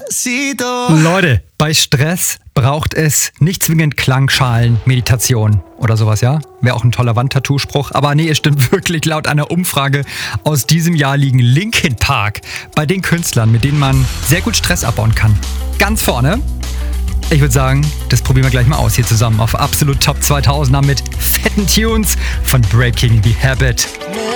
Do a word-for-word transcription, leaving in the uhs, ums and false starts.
Despacito. Leute, bei Stress braucht es nicht zwingend Klangschalen, Meditation oder sowas, ja? Wäre auch ein toller Wandtattoo-Spruch. Aber nee, es stimmt wirklich. Laut einer Umfrage aus diesem Jahr liegen Linkin Park bei den Künstlern, mit denen man sehr gut Stress abbauen kann, ganz vorne. Ich würde sagen, das probieren wir gleich mal aus hier zusammen auf Absolut Top zweitausender mit fetten Tunes von Breaking the Habit.